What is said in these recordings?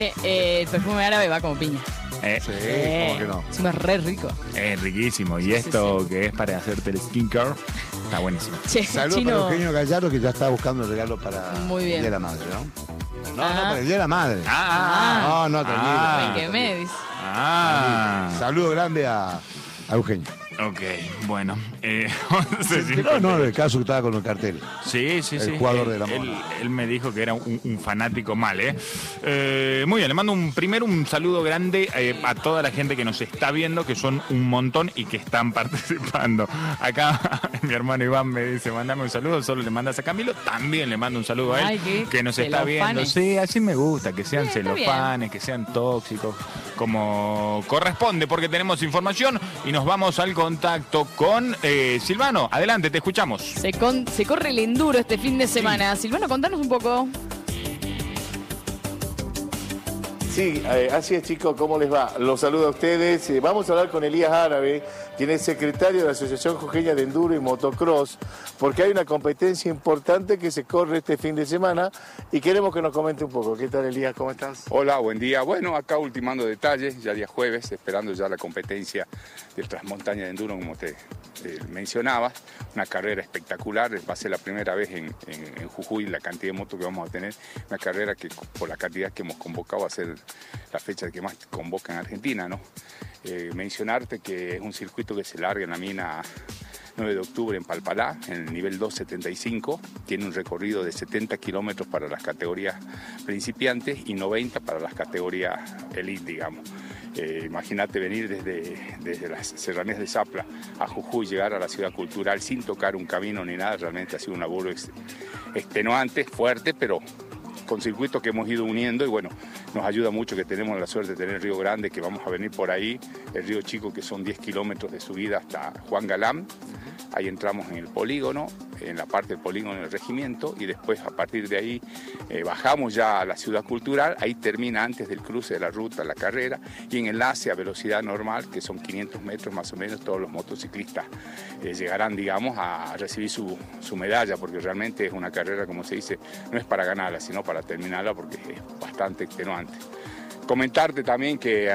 El perfume árabe va como piña. Sí, ¿cómo que no? Es re rico. Es riquísimo. Y esto que es para hacerte el skincare, está buenísimo. Che, Saludos Chino. para Eugenio Gallardo, que ya está buscando el regalo para Muy bien. el Día de la Madre, ¿no? No, para el Día de la Madre. No, tranquilo. ¿Qué me dice? Saludo grande a Eugenio. Ok, bueno. No, el caso que estaba con el cartel. Sí. El jugador de la moda. Él me dijo que era un fanático mal, muy bien, le mando un saludo grande a toda la gente que nos está viendo, que son un montón y que están participando. Acá mi hermano Iván me dice, mandame un saludo, solo le mandas a Camilo, también le mando un saludo a él, que nos está viendo. Sí, así me gusta, que sean celofanes, que sean tóxicos, como corresponde, porque tenemos información y nos vamos al contacto con Silvano. Adelante, te escuchamos. Se corre el enduro este fin de semana. Silvano, contanos un poco. Sí, así es, chicos, ¿cómo les va? Los saludo a ustedes. Vamos a hablar con Elías Árabe, quien es secretario de la Asociación Jujeña de Enduro y Motocross, porque hay una competencia importante que se corre este fin de semana y queremos que nos comente un poco. ¿Qué tal, Elías? ¿Cómo estás? Hola, buen día. Bueno, acá ultimando detalles, ya día jueves, esperando ya la competencia de Transmontaña de Enduro, como te mencionaba. Una carrera espectacular, va a ser la primera vez en Jujuy, la cantidad de motos que vamos a tener. Una carrera que por la cantidad que hemos convocado va a ser la fecha que más convoca en Argentina, ¿no? Mencionarte que es un circuito que se larga en la mina 9 de octubre en Palpalá, en el nivel 275. Tiene un recorrido de 70 kilómetros para las categorías principiantes y 90 para las categorías elite, digamos. Imagínate venir desde las serranías de Zapla a Jujuy, llegar a la ciudad cultural sin tocar un camino ni nada. Realmente ha sido un laburo extenuante, fuerte, pero con circuitos que hemos ido uniendo y bueno, nos ayuda mucho que tenemos la suerte de tener el Río Grande, que vamos a venir por ahí, el Río Chico, que son 10 kilómetros de subida hasta Juan Galán. Ahí entramos en el polígono, en la parte del polígono del regimiento, y después a partir de ahí bajamos ya a la ciudad cultural. Ahí termina antes del cruce de la ruta la carrera, y en enlace a velocidad normal, que son 500 metros más o menos, todos los motociclistas llegarán, digamos, a recibir su medalla, porque realmente es una carrera, como se dice, no es para ganarla, sino para terminarla, porque es bastante extenuante. Comentarte también que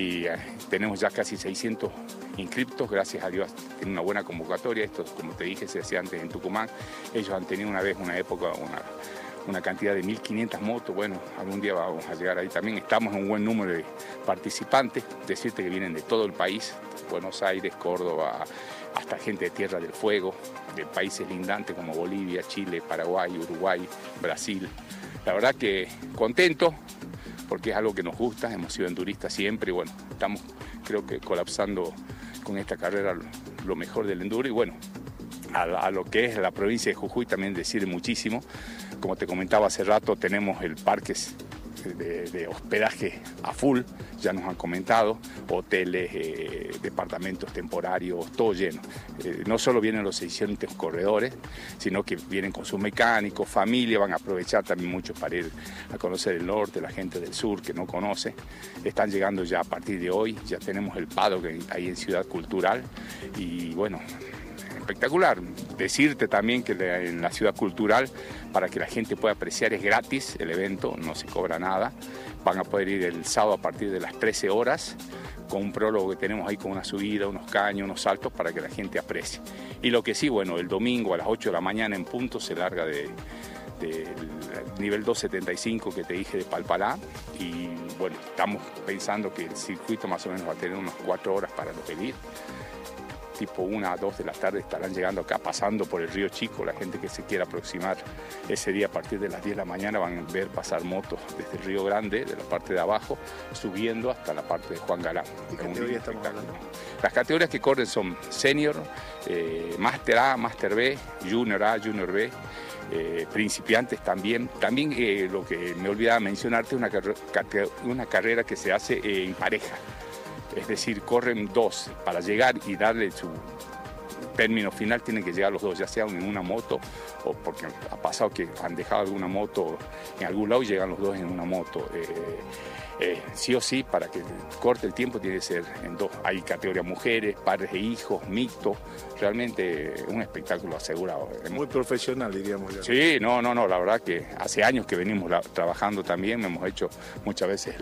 tenemos ya casi 600 inscriptos, gracias a Dios, tiene una buena convocatoria. Esto, como te dije, se hacía antes en Tucumán. Ellos han tenido una época, una cantidad de 1.500 motos. Bueno, algún día vamos a llegar ahí también. Estamos en un buen número de participantes, decirte que vienen de todo el país, Buenos Aires, Córdoba, hasta gente de Tierra del Fuego, de países lindantes como Bolivia, Chile, Paraguay, Uruguay, Brasil. La verdad que contento, porque es algo que nos gusta, hemos sido enduristas siempre y bueno, estamos creo que colapsando con esta carrera lo mejor del enduro y bueno, a lo que es la provincia de Jujuy también decir muchísimo. Como te comentaba hace rato, tenemos el parque de hospedaje a full, ya nos han comentado, hoteles, departamentos temporarios, todo lleno. No solo vienen los 600 corredores, sino que vienen con sus mecánicos, familia, van a aprovechar también mucho para ir a conocer el norte, la gente del sur que no conoce. Están llegando ya a partir de hoy, ya tenemos el paddock ahí en Ciudad Cultural y bueno, espectacular. Decirte también que en la Ciudad Cultural, para que la gente pueda apreciar, es gratis el evento, no se cobra nada. Van a poder ir el sábado a partir de las 13 horas, con un prólogo que tenemos ahí con una subida, unos caños, unos saltos, para que la gente aprecie. Y lo que sí, bueno, el domingo a las 8 de la mañana en punto se larga del nivel 275 que te dije de Palpalá y bueno, estamos pensando que el circuito más o menos va a tener unas 4 horas para los venir. Tipo 1 a 2 de la tarde estarán llegando acá, pasando por el Río Chico. La gente que se quiera aproximar ese día a partir de las 10 de la mañana van a ver pasar motos desde el Río Grande, de la parte de abajo, subiendo hasta la parte de Juan Galán. ¿Qué categoría estamos hablando? Las categorías que corren son Senior, Master A, Master B, Junior A, Junior B, principiantes también. También lo que me olvidaba mencionarte, una carrera que se hace en pareja. Es decir, corren dos para llegar y darle término final tienen que llegar los dos, ya sea en una moto, o porque ha pasado que han dejado alguna moto en algún lado y llegan los dos en una moto. Sí o sí, para que corte el tiempo tiene que ser en dos. Hay categoría mujeres, padres e hijos, mixtos, realmente un espectáculo asegurado. Muy profesional, diríamos. Ya. Sí, no, la verdad que hace años que venimos trabajando también, hemos hecho muchas veces